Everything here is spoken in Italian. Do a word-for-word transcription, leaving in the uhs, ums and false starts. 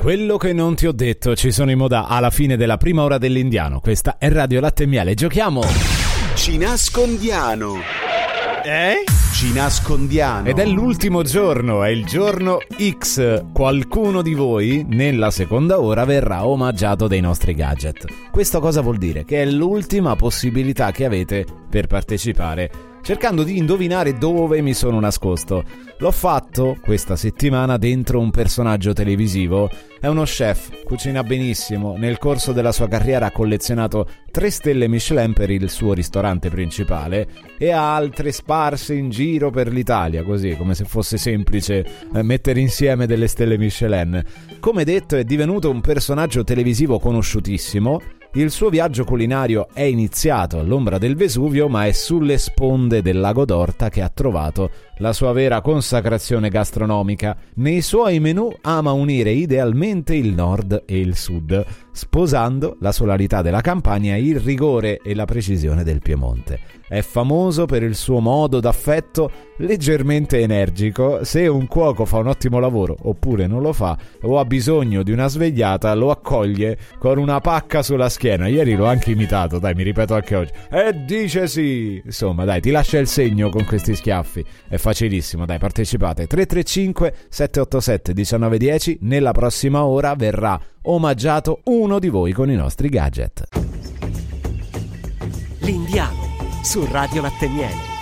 Quello che non ti ho detto, ci sono i Modà alla fine della prima ora dell'Indiano. Questa è Radio Latte e Miele. Giochiamo Ci nascondiano. Eh? Ci nascondiamo. Ed è l'ultimo giorno, è il giorno X. Qualcuno di voi nella seconda ora verrà omaggiato dei nostri gadget. Questo cosa vuol dire? Che è l'ultima possibilità che avete per partecipare, cercando di indovinare dove mi sono nascosto. L'ho fatto questa settimana dentro un personaggio televisivo. È uno chef, cucina benissimo, nel corso della sua carriera ha collezionato tre stelle Michelin per il suo ristorante principale e ha altre sparse in giro per l'Italia, così come se fosse semplice eh, mettere insieme delle stelle Michelin. Come detto, è divenuto un personaggio televisivo conosciutissimo. Il suo viaggio culinario è iniziato all'ombra del Vesuvio, ma è sulle sponde del lago d'Orta che ha trovato la sua vera consacrazione gastronomica. Nei suoi menù ama unire idealmente il nord e il sud, sposando la solarità della Campania, il rigore e la precisione del Piemonte. È famoso per il suo modo d'affetto leggermente energico. Se un cuoco fa un ottimo lavoro oppure non lo fa o ha bisogno di una svegliata, lo accoglie con una pacca sulla schiena. Ieri l'ho anche imitato, dai, mi ripeto anche oggi. E dice sì! Insomma, dai, ti lascia il segno con questi schiaffi. È facilissimo, dai, partecipate. tre tre cinque sette otto sette uno nove uno zero. Nella prossima ora verrà omaggiato uno di voi con i nostri gadget. L'Indiano su Radio Latte e Miele.